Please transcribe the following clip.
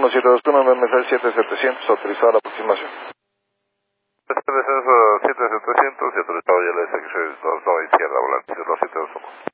1721, MSL 7700, autorizado la aproximación. Este descenso 7700 y autorizado ya le dice que soy 2 izquierda volante, 2721.